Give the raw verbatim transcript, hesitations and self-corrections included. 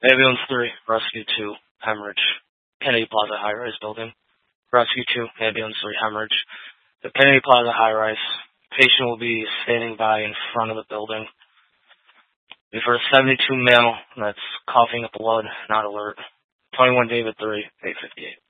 Ambulance three, Rescue two, hemorrhage. Kennedy Plaza high-rise building. Rescue two, Ambulance three, hemorrhage. The Kennedy Plaza high-rise. Patient will be standing by in front of the building. We've heard a seventy-two male that's coughing up blood, not alert. twenty-one David three, eight fifty-eight.